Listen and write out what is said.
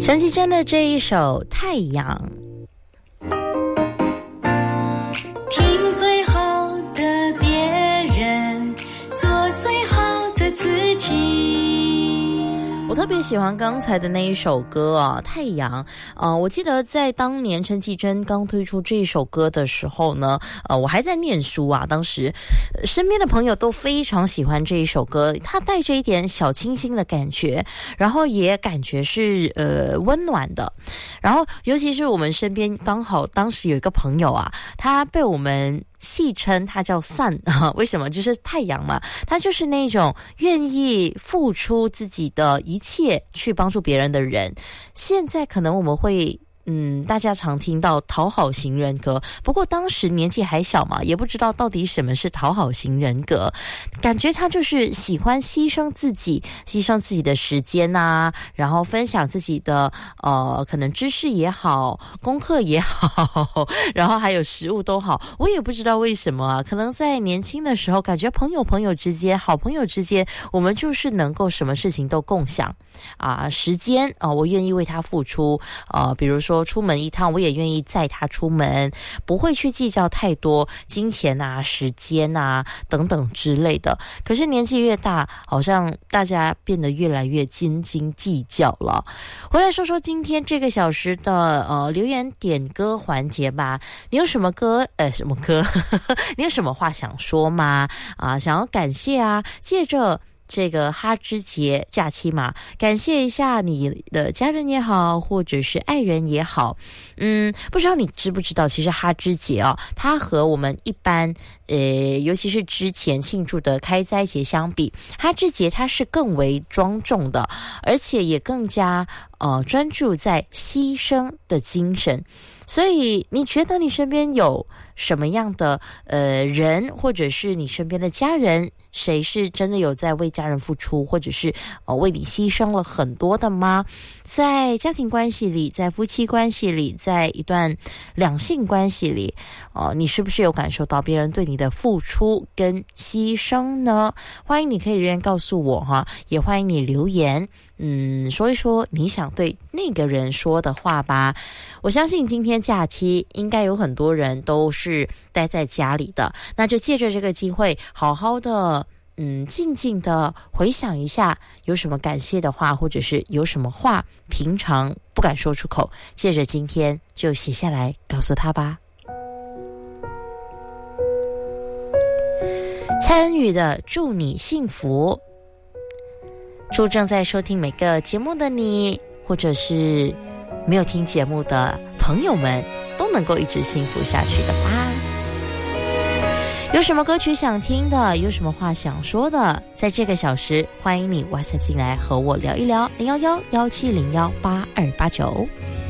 陈绮贞的这一首《太阳》。 听最好的别人，做最好的自己。 我特别喜欢刚才的那一首歌啊，《太阳》。我记得在当年陈绮贞刚推出这一首歌的时候呢，我还在念书啊，当时身边的朋友都非常喜欢这一首歌，它带着一点小清新的感觉，然后也感觉是温暖的。然后尤其是我们身边刚好当时有一个朋友啊，他被我们戏称他叫 Sun 为什么？就是太阳嘛，他就是那种愿意付出自己的一切去帮助别人的人。现在可能我们会大家常听到讨好型人格，不过当时年纪还小嘛，也不知道到底什么是讨好型人格，感觉他就是喜欢牺牲自己的时间啊，然后分享自己的可能知识也好，功课也好，然后还有食物都好，我也不知道为什么啊，可能在年轻的时候感觉朋友之间，好朋友之间，我们就是能够什么事情都共享啊，时间我愿意为他付出比如说出门一趟，我也愿意载他出门，不会去计较太多金钱啊、时间啊等等之类的。可是年纪越大，好像大家变得越来越斤斤计较了。回来说说今天这个小时的留言点歌环节吧。你有什么歌你有什么话想说吗？想要感谢啊，借着这个哈之节假期嘛，感谢一下你的家人也好，或者是爱人也好。不知道你知不知道，其实哈之节它和我们一般尤其是之前庆祝的开斋节相比，哈之节它是更为庄重的，而且也更加专注在牺牲的精神。所以你觉得你身边有什么样的人，或者是你身边的家人，谁是真的有在为家人付出，或者是为你牺牲了很多的吗？在家庭关系里，在夫妻关系里，在一段两性关系里你是不是有感受到别人对你的付出跟牺牲呢？欢迎你可以留言告诉我也欢迎你留言说一说你想对那个人说的话吧。我相信今天假期应该有很多人都是待在家里的，那就借着这个机会好好的静静的回想一下有什么感谢的话，或者是有什么话平常不敢说出口，借着今天就写下来告诉他吧。参与的祝你幸福，祝正在收听每个节目的你，或者是没有听节目的朋友们，都能够一直幸福下去的吧。有什么歌曲想听的，有什么话想说的，在这个小时欢迎你 WhatsApp 进来和我聊一聊，011-1701-8289。